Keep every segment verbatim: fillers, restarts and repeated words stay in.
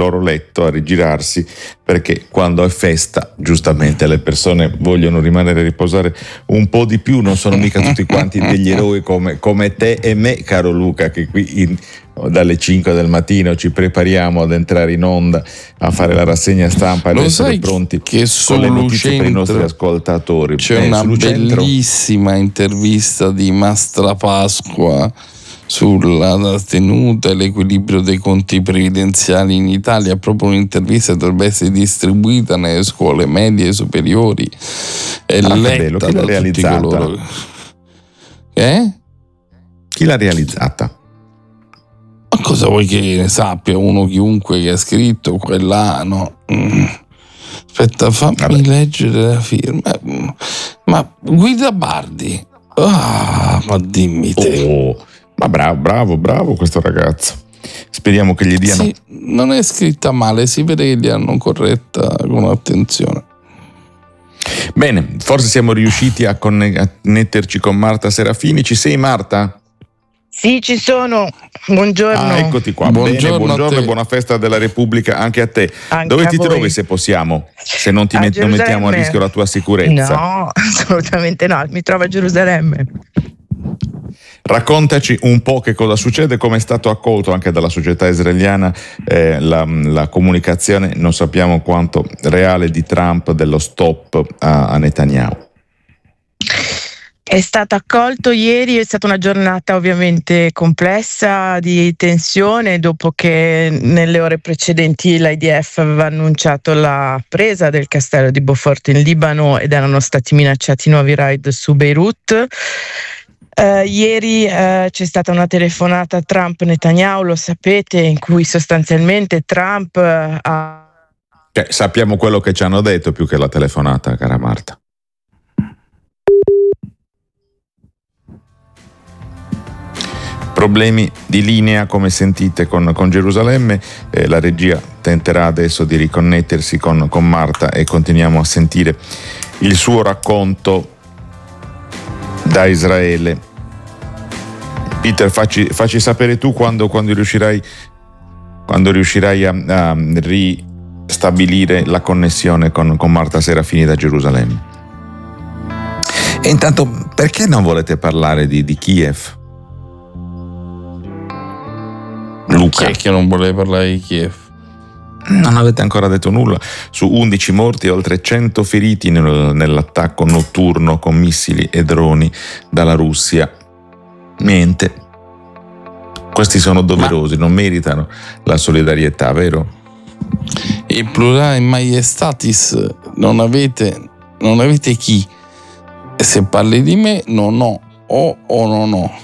loro letto a rigirarsi, perché quando è festa giustamente le persone vogliono rimanere a riposare un po' di più, non sono mica tutti quanti degli eroi come, come te e me, caro Luca, che qui in, dalle cinque del mattino ci prepariamo ad entrare in onda a fare la rassegna stampa e essere pronti che con le notizie per i nostri ascoltatori. C'è eh, una bellissima intervista di Mastra Pasqua sulla tenuta e l'equilibrio dei conti previdenziali in Italia, proprio un'intervista che dovrebbe essere distribuita nelle scuole medie e superiori e ah, letta da tutti coloro. Eh? Chi l'ha realizzata? Ma cosa vuoi che ne sappia uno chiunque che ha scritto quell'anno? Mm. Aspetta, fammi Vabbè. leggere la firma. Ma Guida Bardi. Ah, ma dimmi te. Oh, ma bravo, bravo, bravo questo ragazzo. Speriamo che gli diano. Sì, non è scritta male, si vede che li hanno corretta con attenzione. Bene, forse siamo riusciti a connetterci con Marta Serafini. Ci sei, Marta? Sì, ci sono. Buongiorno. Ah, eccoti qua. Buongiorno, Bene, buongiorno e buona festa della Repubblica anche a te. Anche Dove a ti voi. trovi, se possiamo? Se non ti met- non mettiamo a rischio la tua sicurezza. No, assolutamente no. Mi trovo a Gerusalemme. Raccontaci un po' che cosa succede, come è stato accolto anche dalla società israeliana eh, la, la comunicazione, non sappiamo quanto reale, di Trump dello stop a, a Netanyahu. È stato accolto ieri, è stata una giornata ovviamente complessa, di tensione, dopo che nelle ore precedenti l'I D F aveva annunciato la presa del castello di Beaufort in Libano ed erano stati minacciati nuovi raid su Beirut. Uh, ieri uh, c'è stata una telefonata Trump-Netanyahu, lo sapete, in cui sostanzialmente Trump uh, ha... Cioè, sappiamo quello che ci hanno detto più che la telefonata, cara Marta. Problemi di linea, come sentite, con, con Gerusalemme. Eh, la regia tenterà adesso di riconnettersi con, con Marta e continuiamo a sentire il suo racconto da Israele. Peter, facci, facci sapere tu quando, quando riuscirai, quando riuscirai a, a ristabilire la connessione con, con Marta Serafini da Gerusalemme. E intanto, perché non volete parlare di, di Kiev? Luca. Chi è che non vuole parlare di Kiev? Non avete ancora detto nulla su undici morti e oltre cento feriti nel, nell'attacco notturno con missili e droni dalla Russia. Niente. Questi sono doverosi, Ma... non meritano la solidarietà, vero? Il plurale maiestatis non avete, non avete chi? Se parli di me non ho o o non ho.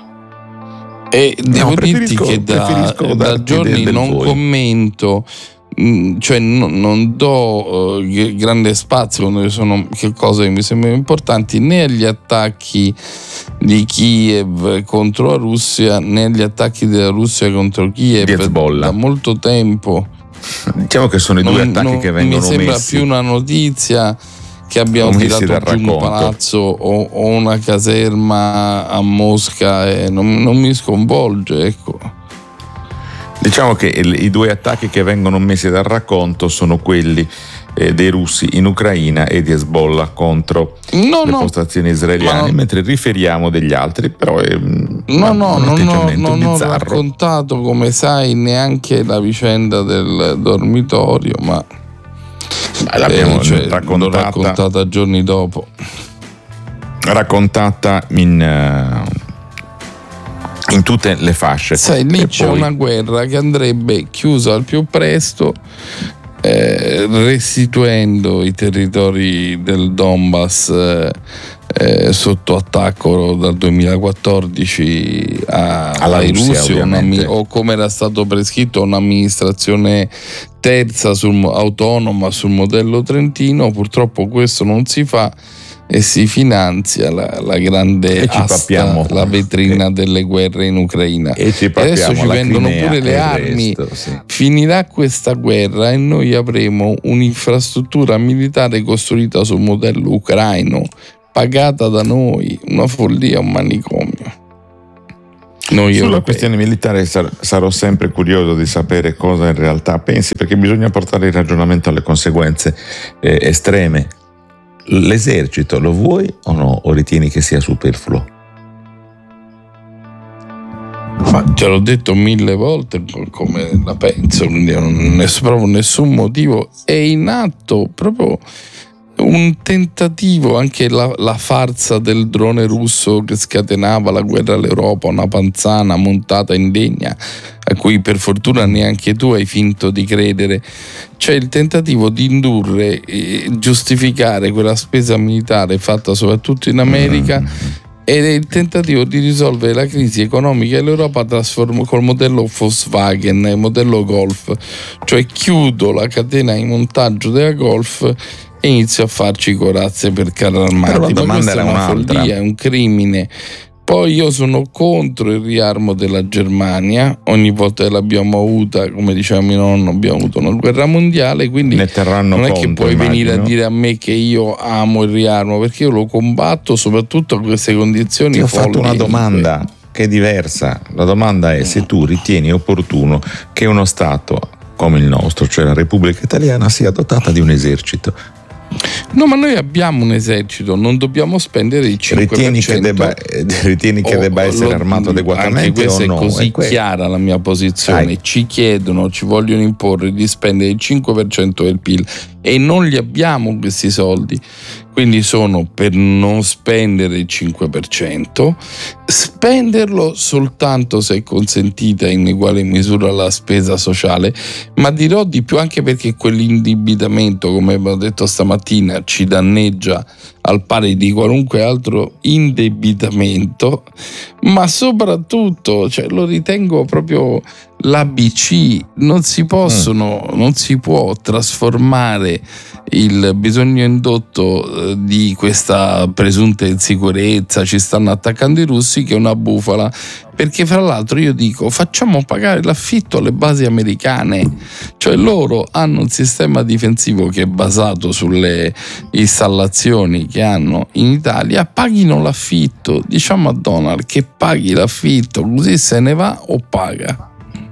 E devo no, dirti che da, da giorni del, del non voi. commento, mh, cioè no, non do uh, grande spazio quando ci sono che cose che mi sembrano importanti, né agli attacchi di Kiev contro la Russia, né agli attacchi della Russia contro Kiev da molto tempo. Diciamo che sono i due non, attacchi non che vengono messi. Mi sembra messi. più una notizia che abbiamo tirato giù racconto. un palazzo o, o una caserma a Mosca e non, non mi sconvolge, ecco. Diciamo che il, i due attacchi che vengono messi dal racconto sono quelli eh, dei russi in Ucraina e di Hezbollah contro no, le no, postazioni israeliane, no, mentre riferiamo degli altri, però è no, no, un atteggiamento no, non ho bizzarro. raccontato, come sai, neanche la vicenda del dormitorio, ma l'abbiamo eh, cioè, raccontata, l'ho raccontata giorni dopo. Raccontata in, uh, in tutte le fasce. Sai, lì e c'è poi... una guerra che andrebbe chiusa al più presto, eh, restituendo i territori del Donbass eh, eh, sotto attacco dal duemilaquattordici a, alla ai Russia, russi, una, o come era stato prescritto un'amministrazione terza sul, autonoma sul modello trentino. Purtroppo questo non si fa e si finanzia la, la grande asta, la vetrina delle guerre in Ucraina. E, ci e adesso ci vendono Crimea pure le armi. Resto, sì. Finirà questa guerra e noi avremo un'infrastruttura militare costruita sul modello ucraino, pagata da noi, una follia, un manicomio. Noi Sulla europei. questione militare sar- sarò sempre curioso di sapere cosa in realtà pensi, perché bisogna portare il ragionamento alle conseguenze eh, estreme. L'esercito lo vuoi o no? O ritieni che sia superfluo? Ma te l'ho detto mille volte come la penso, quindi non è proprio nessun motivo. È in atto proprio un tentativo, anche la, la farsa del drone russo che scatenava la guerra all'Europa, una panzana montata in legna a cui per fortuna neanche tu hai finto di credere. C'è il tentativo di indurre e giustificare quella spesa militare fatta soprattutto in America ed è il tentativo di risolvere la crisi economica dell'Europa trasform- col modello Volkswagen, il modello Golf, cioè chiudo la catena di montaggio della Golf e inizio a farci corazze per carri armati. Ma questa è una follia, è un crimine. Poi io sono contro il riarmo della Germania, ogni volta che l'abbiamo avuta, come diceva mio nonno, abbiamo avuto una guerra mondiale, quindi ne terranno non è conto, che puoi immagino. venire a dire a me che io amo il riarmo, perché io lo combatto soprattutto a queste condizioni. Ti ho folli. fatto una domanda che è diversa, la domanda è se tu ritieni opportuno che uno Stato come il nostro, cioè la Repubblica Italiana, sia dotata di un esercito. No, ma noi abbiamo un esercito, non dobbiamo spendere il cinque per cento. Ritieni che debba, ritieni che debba essere lo, armato adeguatamente anche questa o no? È così è chiara la mia posizione. Dai. Ci chiedono, ci vogliono imporre di spendere il cinque per cento del P I L e non li abbiamo questi soldi. Quindi sono per non spendere il cinque per cento, spenderlo soltanto se è consentita in uguale misura la spesa sociale, ma dirò di più anche perché quell'indebitamento, come abbiamo detto stamattina, ci danneggia al pari di qualunque altro indebitamento, ma soprattutto, cioè, lo ritengo proprio l'A B C, non si possono, mm. non si può trasformare il bisogno indotto di questa presunta insicurezza, ci stanno attaccando i russi, che è una bufala, perché fra l'altro io dico facciamo pagare l'affitto alle basi americane, cioè loro hanno un sistema difensivo che è basato sulle installazioni che hanno in Italia, paghino l'affitto, diciamo a Donald che paghi l'affitto, così se ne va o paga.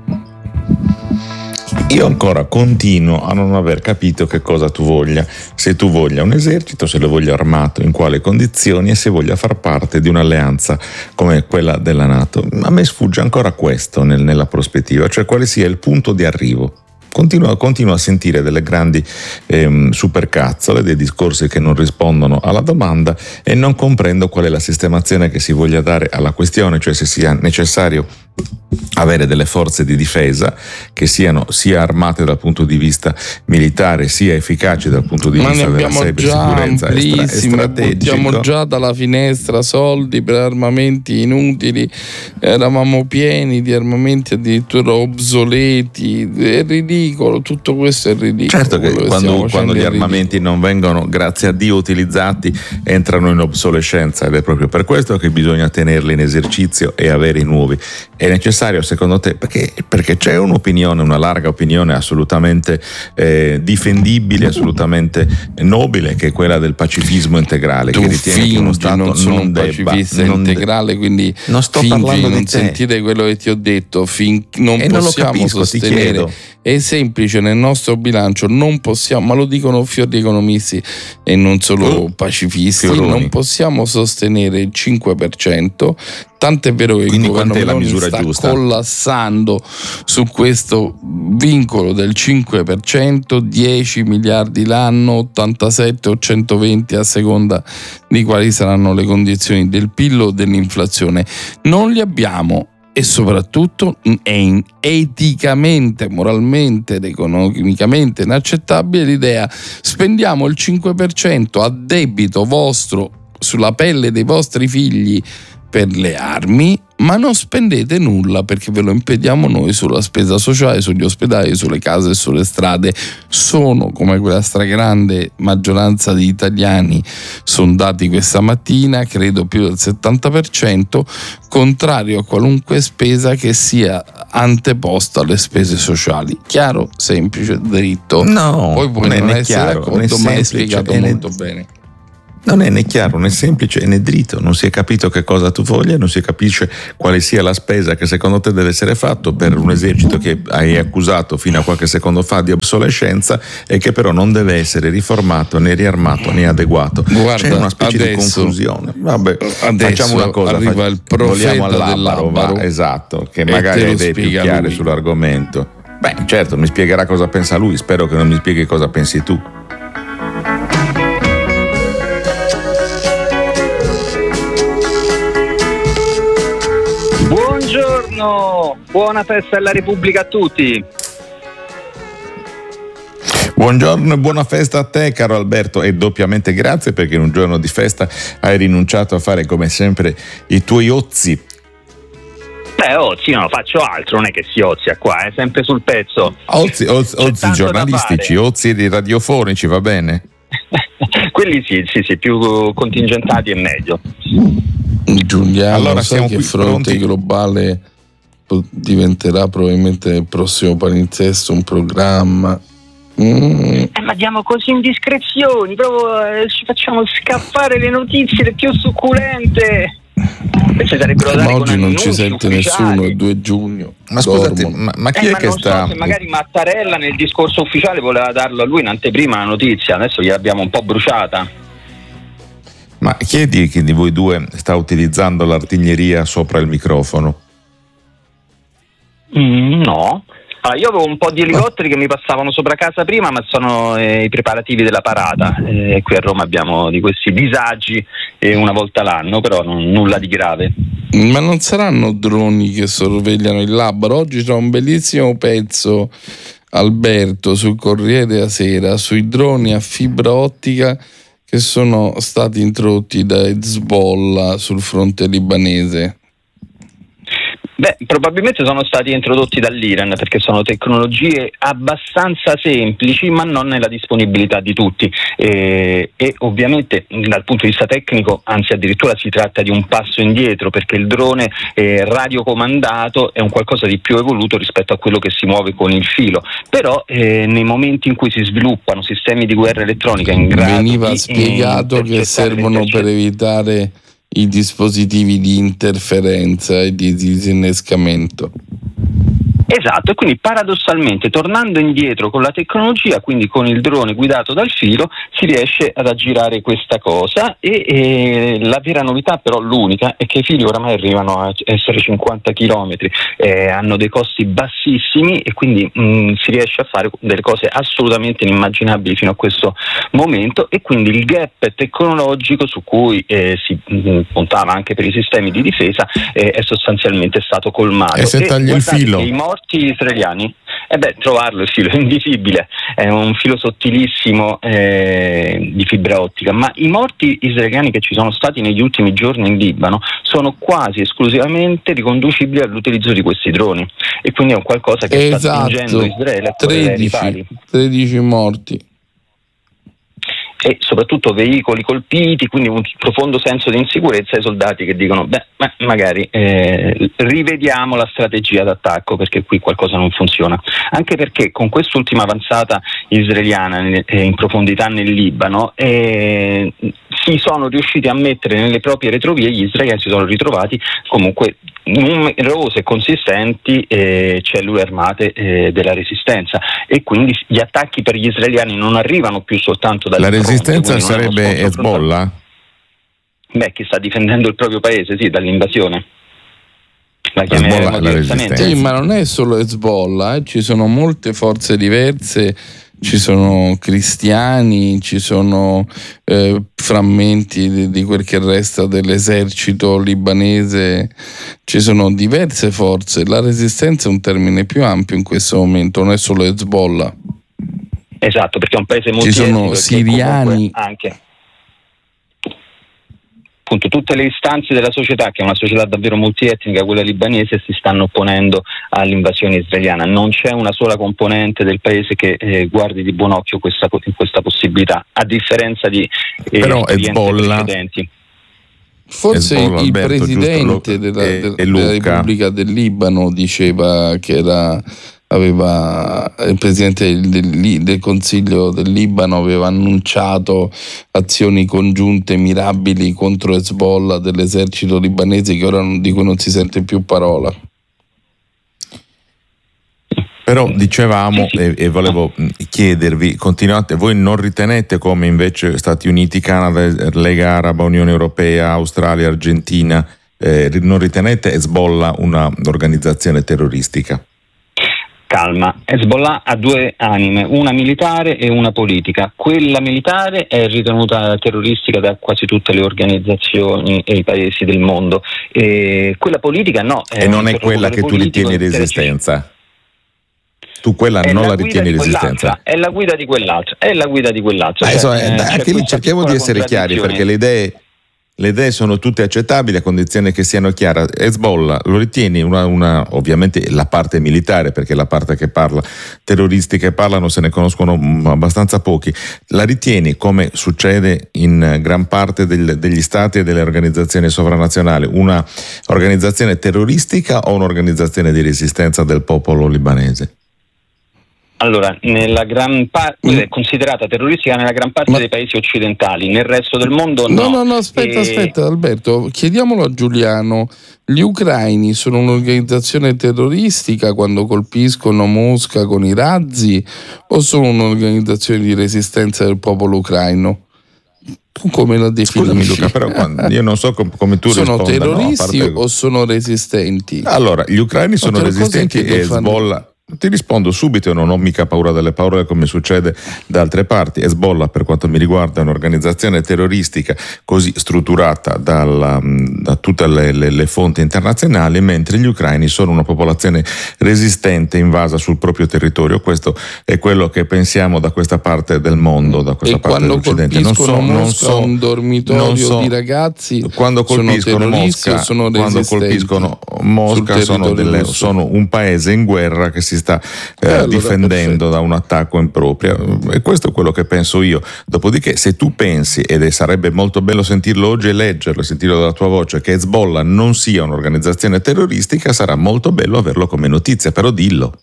Io ancora continuo a non aver capito che cosa tu voglia, se tu voglia un esercito, se lo voglia armato, in quale condizioni e se voglia far parte di un'alleanza come quella della NATO. A me sfugge ancora questo nel, nella prospettiva, cioè quale sia il punto di arrivo. Continuo, continuo a sentire delle grandi ehm, supercazzole, dei discorsi che non rispondono alla domanda e non comprendo qual è la sistemazione che si voglia dare alla questione, cioè se sia necessario avere delle forze di difesa che siano sia armate dal punto di vista militare sia efficaci dal punto di Ma vista della cybersicurezza e strategica. Buttiamo già dalla finestra soldi per armamenti inutili, eravamo pieni di armamenti addirittura obsoleti, è ridicolo, tutto questo è ridicolo. Certo che quando, quando gli armamenti non vengono, grazie a Dio, utilizzati, entrano in obsolescenza ed è proprio per questo che bisogna tenerli in esercizio e avere i nuovi. È necessario secondo te? Perché, perché c'è un'opinione, una larga opinione assolutamente eh, difendibile, assolutamente nobile, che è quella del pacifismo integrale, tu che ritiene che uno Stato non, sono non un debba pacifista non integrale, quindi non sto fingi parlando non di te. sentire quello che ti ho detto, fin, non e possiamo non lo capisco, sostenere. È semplice, nel nostro bilancio non possiamo, ma lo dicono fior di economisti e non solo oh, pacifisti, fioroni. Non possiamo sostenere il cinque per cento, tanto è vero che Quindi il governo la misura sta giusta? collassando su questo vincolo del cinque per cento, dieci miliardi l'anno, ottantasette o centoventi a seconda di quali saranno le condizioni del P I L o dell'inflazione. Non li abbiamo. E soprattutto è eticamente, moralmente ed economicamente inaccettabile l'idea spendiamo il cinque per cento a debito vostro sulla pelle dei vostri figli per le armi, ma non spendete nulla perché ve lo impediamo noi sulla spesa sociale, sugli ospedali, sulle case e sulle strade. Sono, come quella stragrande maggioranza di italiani sondati questa mattina, credo più del settanta per cento, contrario a qualunque spesa che sia anteposta alle spese sociali. Chiaro, semplice, dritto. No, poi puoi non, non essere chiaro, d'accordo, ma è spiegato è molto ne... bene. Non è né chiaro né semplice né dritto, non si è capito che cosa tu voglia, non si capisce quale sia la spesa che secondo te deve essere fatto per un esercito che hai accusato fino a qualche secondo fa di obsolescenza e che però non deve essere riformato né riarmato né adeguato. Guarda, c'è una specie adesso, di confusione. Vabbè, adesso facciamo una cosa, arriva facciamo, il profeta al dell'Abbaro, va, esatto, che magari ha idee più chiare lui. Sull'argomento. Beh, certo, mi spiegherà cosa pensa lui, spero che non mi spieghi cosa pensi tu. Buongiorno, buona festa della Repubblica a tutti. Buongiorno e buona festa a te, caro Alberto, e doppiamente grazie perché in un giorno di festa hai rinunciato a fare come sempre i tuoi ozi. Beh, ozi no, faccio altro, non è che si ozia qua, è sempre sul pezzo. Ozi, ozi, ozi giornalistici, ozi radiofonici, va bene? Quelli sì, sì, sì, più contingentati e meglio. Giuliano, allora, sai che Fronte pronti? Globale diventerà probabilmente nel prossimo palinsesto un programma. Mm. Eh, ma diamo così indiscrezioni, proprio eh, ci facciamo scappare le notizie le più succulente. Invece sarebbero ma oggi non ci sente ufficiali. Nessuno, è due giugno. Ma scusate, ma, ma chi eh, è ma che non sta? So se magari Mattarella nel discorso ufficiale voleva darlo a lui in anteprima la notizia, adesso gliel'abbiamo un po' bruciata. Ma chiedi chi di voi due sta utilizzando l'artiglieria sopra il microfono? Mm, no. Allora, io avevo un po' di elicotteri che mi passavano sopra casa prima, ma sono eh, i preparativi della parata. Eh, qui a Roma abbiamo di questi disagi eh, una volta l'anno, però non, nulla di grave. Ma non saranno droni che sorvegliano il Labbaro? Oggi c'è un bellissimo pezzo, Alberto, sul Corriere della Sera, sui droni a fibra ottica che sono stati introdotti da Hezbollah sul fronte libanese. Beh, probabilmente sono stati introdotti dall'Iran perché sono tecnologie abbastanza semplici ma non nella disponibilità di tutti e, e ovviamente dal punto di vista tecnico, anzi addirittura si tratta di un passo indietro perché il drone eh, radiocomandato è un qualcosa di più evoluto rispetto a quello che si muove con il filo, però eh, nei momenti in cui si sviluppano sistemi di guerra elettronica in grado veniva di spiegato eh, che servono per evitare i dispositivi di interferenza e di disinnescamento. Esatto, e quindi paradossalmente tornando indietro con la tecnologia, quindi con il drone guidato dal filo, si riesce ad aggirare questa cosa e, e la vera novità però l'unica è che i fili oramai arrivano a essere cinquanta chilometri, eh, hanno dei costi bassissimi e quindi mh, si riesce a fare delle cose assolutamente inimmaginabili fino a questo momento e quindi il gap tecnologico su cui eh, si mh, puntava anche per i sistemi di difesa eh, è sostanzialmente stato colmato. E se tagli il filo? I morti israeliani? Eh beh, trovarlo il filo è invisibile, è un filo sottilissimo eh, di fibra ottica, ma i morti israeliani che ci sono stati negli ultimi giorni in Libano sono quasi esclusivamente riconducibili all'utilizzo di questi droni e quindi è un qualcosa che esatto. sta spingendo Israele a tredici, tredici morti. E soprattutto veicoli colpiti, quindi un profondo senso di insicurezza ai soldati che dicono beh, ma magari eh, rivediamo la strategia d'attacco perché qui qualcosa non funziona, anche perché con quest'ultima avanzata israeliana eh, in profondità nel Libano eh, si sono riusciti a mettere nelle proprie retrovie, gli israeliani si sono ritrovati comunque numerose e consistenti eh, cellule armate eh, della resistenza e quindi gli attacchi per gli israeliani non arrivano più soltanto dal la resistenza sarebbe Hezbollah? Beh, chi sta difendendo il proprio paese, sì, dall'invasione. La chiameremo direttamente. Sì, ma non è solo Hezbollah, eh. Ci sono molte forze diverse, ci sono cristiani, ci sono eh, frammenti di, di quel che resta dell'esercito libanese, ci sono diverse forze. La resistenza è un termine più ampio in questo momento, non è solo Hezbollah. Esatto, perché è un paese molto ci sono siriani anche. Appunto, tutte le istanze della società, che è una società davvero multietnica, quella libanese, si stanno opponendo all'invasione israeliana. Non c'è una sola componente del paese che eh, guardi di buon occhio questa, questa possibilità, a differenza di eh, però Hezbollah precedenti. Forse Hezbollah, il Alberto, presidente giusto, della, e, della, e della Repubblica del Libano diceva che era aveva, il presidente del, del Consiglio del Libano aveva annunciato azioni congiunte mirabili contro Hezbollah dell'esercito libanese, che ora di cui non si sente più parola. Però dicevamo, e, e volevo chiedervi, continuate, voi non ritenete, come invece Stati Uniti, Canada, Lega Araba, Unione Europea, Australia, Argentina, eh, non ritenete Hezbollah una organizzazione terroristica? Calma, Hezbollah ha due anime, una militare e una politica. Quella militare è ritenuta terroristica da quasi tutte le organizzazioni e i paesi del mondo, e quella politica no. E non è quella che tu ritieni resistenza? Tu quella è non la la ritieni resistenza? È la guida di quell'altro, è la guida di quell'altro. Ah, cioè, insomma, eh, anche lì cerchiamo di essere chiari, perché le idee, le idee sono tutte accettabili a condizione che siano chiare. Hezbollah lo ritieni una, una, ovviamente la parte militare, perché la parte che parla, terroristi che parlano se ne conoscono abbastanza pochi, la ritieni, come succede in gran parte del, degli stati e delle organizzazioni sovranazionali, una organizzazione terroristica o un'organizzazione di resistenza del popolo libanese? Allora, nella gran parte è considerata terroristica nella gran parte Ma... dei paesi occidentali, nel resto del mondo no. No, no, no, aspetta, e... aspetta Alberto, chiediamolo a Giuliano. Gli ucraini sono un'organizzazione terroristica quando colpiscono Mosca con i razzi, o sono un'organizzazione di resistenza del popolo ucraino? Tu come la definisci? Scusami Luca, però quando, io non so com- come tu sono risponda. Sono terroristi no, parte... o sono resistenti? Allora, gli ucraini sono resistenti e Hezbollah... Fanno... Ti rispondo subito, e non ho mica paura delle parole come succede da altre parti. Hezbollah, per quanto mi riguarda, è un'organizzazione terroristica così strutturata dalla, da tutte le, le, le fonti internazionali, mentre gli ucraini sono una popolazione resistente invasa sul proprio territorio. Questo è quello che pensiamo da questa parte del mondo, da questa e parte dell'Occidente. Non so, non so un dormitorio non so, di ragazzi quando colpiscono Mosca, sono quando colpiscono Mosca sono, delle, sono un paese in guerra che si sta eh, eh, allora, difendendo perfetto. da un attacco improprio, e questo è quello che penso io. Dopodiché, se tu pensi, ed sarebbe molto bello sentirlo oggi e leggerlo, sentirlo dalla tua voce, che Hezbollah non sia un'organizzazione terroristica, sarà molto bello averlo come notizia, però dillo.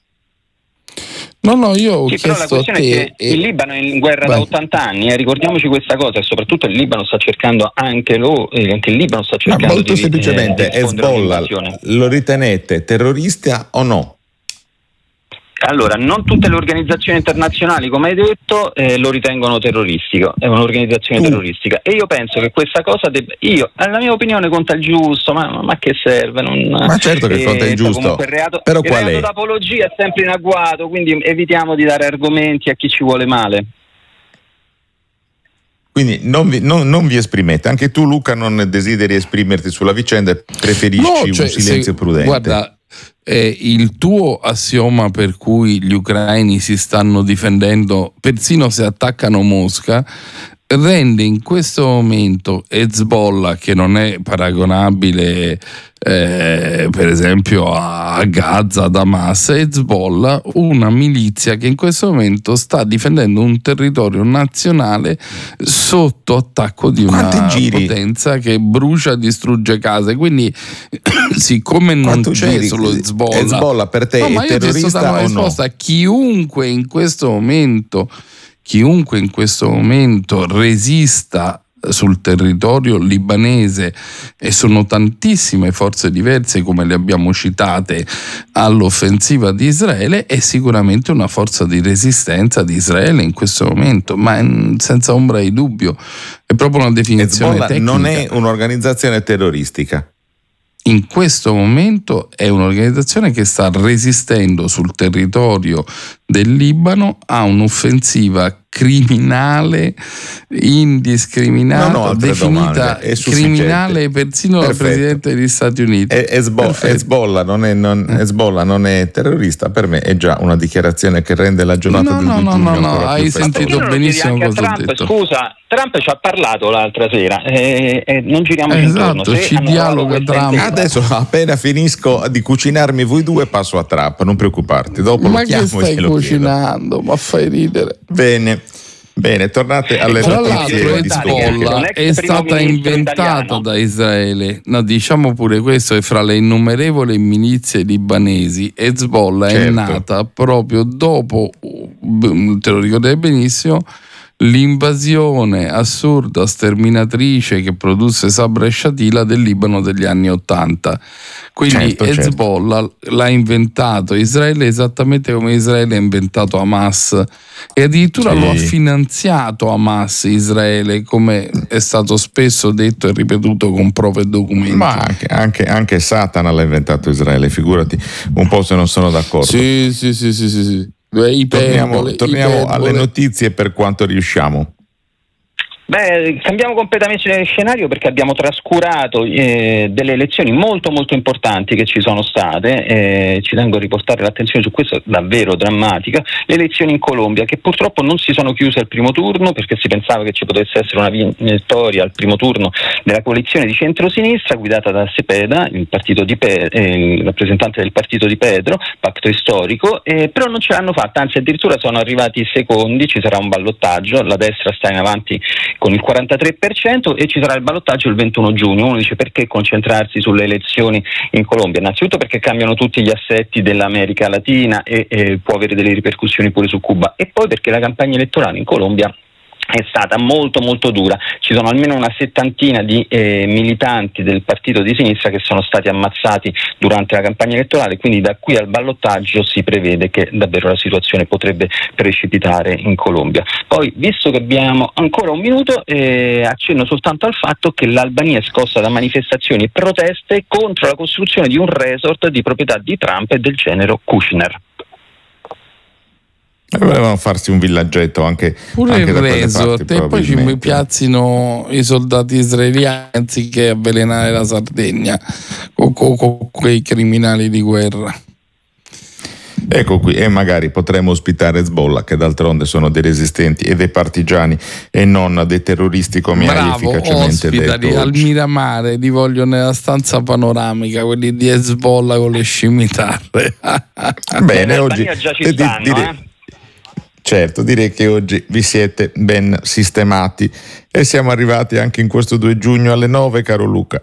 No, no, io ho sì, chiesto però la questione è che e... il Libano è in guerra Vai. da ottanta anni, eh, ricordiamoci questa cosa, e soprattutto il Libano sta cercando anche lo, eh, anche il Libano sta cercando Ma molto di semplicemente, eh, Hezbollah lo ritenete terrorista o no? Allora, non tutte le organizzazioni internazionali, come hai detto, eh, lo ritengono terroristico, è un'organizzazione uh. terroristica, e io penso che questa cosa debba, io, alla mia opinione, conta il giusto, ma, ma che serve? Non, ma certo che eh, conta il giusto, il reato, però il qual reato è? d'apologia è sempre in agguato, quindi evitiamo di dare argomenti a chi ci vuole male. Quindi non vi, non, non vi esprimete, anche tu Luca non desideri esprimerti sulla vicenda e preferisci no, cioè, un silenzio se, prudente. Guarda, Eh, il tuo assioma per cui gli ucraini si stanno difendendo persino se attaccano Mosca rende in questo momento Hezbollah, che non è paragonabile eh, per esempio a Gaza, ad Hamas, Hezbollah una milizia che in questo momento sta difendendo un territorio nazionale sotto attacco di una potenza che brucia e distrugge case. Quindi siccome non Quanto c'è giri? solo Hezbollah, Hezbollah per te no, è ma io terrorista ti sto dando una risposta. No? Chiunque in questo momento chiunque in questo momento resista sul territorio libanese, e sono tantissime forze diverse come le abbiamo citate all'offensiva di Israele, è sicuramente una forza di resistenza di Israele in questo momento, ma senza ombra di dubbio è proprio una definizione Hezbollah tecnica. Non è un'organizzazione terroristica. In questo momento è un'organizzazione che sta resistendo sul territorio del Libano a un'offensiva criminale, indiscriminata, definita criminale persino dal Presidente degli Stati Uniti. E Hezbollah, Hezbollah, non è, non, Hezbollah non è terrorista, per me è già una dichiarazione che rende la giornata no, del no, due no, giugno no, no, ancora hai più sentito festosa. benissimo cosa Trump, ho detto. Scusa, Trump ci ha parlato l'altra sera e, e non giriamo esatto, intorno. Se ci dialoga Trump. Adesso appena finisco di cucinarmi voi due passo a Trump, non preoccuparti, dopo ma lo chiamo che stai e lo cucinando? chiedo. Ma fai ridere. Bene. Bene, tornate alle tra notizie. l'altro Hezbollah è stata inventata da Israele, no, diciamo pure questo, è fra le innumerevoli milizie libanesi. Hezbollah certo. è nata proprio dopo, te lo ricordate benissimo, l'invasione assurda, sterminatrice che produsse Sabra e Shatila del Libano degli anni Ottanta. Quindi certo, Hezbollah certo. l'ha inventato Israele esattamente come Israele ha inventato Hamas, e addirittura sì. lo ha finanziato Hamas Israele, come è stato spesso detto e ripetuto con prove e documenti. Ma anche, anche, anche Satana l'ha inventato Israele, figurati un po' se non sono d'accordo. Sì, sì, sì, sì, sì, sì. Torniamo, torniamo alle notizie per quanto riusciamo. Beh, cambiamo completamente scenario perché abbiamo trascurato eh, delle elezioni molto molto importanti che ci sono state, eh, ci tengo a riportare l'attenzione su questo, davvero drammatica, le elezioni in Colombia che purtroppo non si sono chiuse al primo turno perché si pensava che ci potesse essere una vittoria al primo turno della coalizione di centrosinistra guidata da Cepeda, il, partito di Pe- eh, il rappresentante del partito di Pedro, pacto storico, eh, però non ce l'hanno fatta, anzi addirittura sono arrivati secondi, ci sarà un ballottaggio, la destra sta in avanti con il quarantatré per cento e ci sarà il ballottaggio il ventuno giugno. Uno dice: perché concentrarsi sulle elezioni in Colombia? Innanzitutto perché cambiano tutti gli assetti dell'America Latina e, e può avere delle ripercussioni pure su Cuba, e poi perché la campagna elettorale in Colombia è stata molto molto dura. Ci sono almeno una settantina di eh, militanti del partito di sinistra che sono stati ammazzati durante la campagna elettorale, quindi da qui al ballottaggio si prevede che davvero la situazione potrebbe precipitare in Colombia. Poi, visto che abbiamo ancora un minuto, eh, accenno soltanto al fatto che l'Albania è scossa da manifestazioni e proteste contro la costruzione di un resort di proprietà di Trump e del genero Kushner. Volevano farsi un villaggetto anche, pure anche il resort, e poi ci piazzino i soldati israeliani anziché avvelenare la Sardegna con, con, con quei criminali di guerra. Ecco qui, e magari potremmo ospitare Hezbollah, che d'altronde sono dei resistenti e dei partigiani e non dei terroristi, come Bravo, hai efficacemente ospitali detto al Miramare, li voglio nella stanza panoramica, quelli di Hezbollah con le scimitarre. Bene, oggi già ci stanno, direi, eh? Certo, direi che oggi vi siete ben sistemati e siamo arrivati anche in questo due giugno alle nove, caro Luca.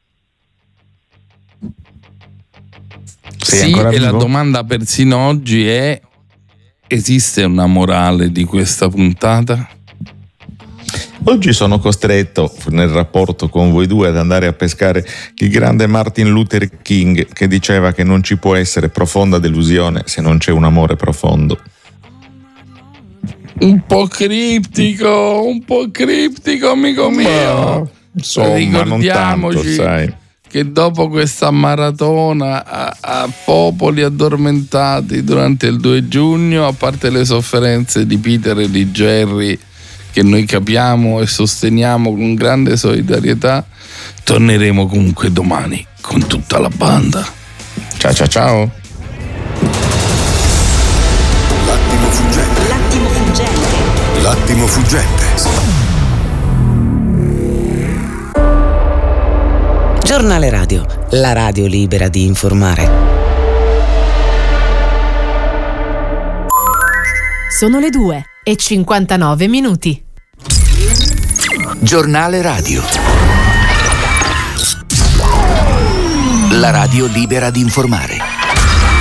Sei sì, e vivo? La domanda persino oggi è: esiste una morale di questa puntata? Oggi sono costretto, nel rapporto con voi due, ad andare a pescare il grande Martin Luther King, che diceva che non ci può essere profonda delusione se non c'è un amore profondo. Un po' criptico, un po' criptico, amico mio. No, insomma, ricordiamoci non tanto, sai, che dopo questa maratona a, a popoli addormentati durante il due giugno, a parte le sofferenze di Peter e di Jerry, che noi capiamo e sosteniamo con grande solidarietà, torneremo comunque domani con tutta la banda. Ciao ciao ciao. L'attimo fuggente. L'attimo fuggente. L'attimo fuggente. Giornale Radio, la radio libera di informare. Sono le due e cinquantanove minuti. Giornale Radio. La radio libera di informare.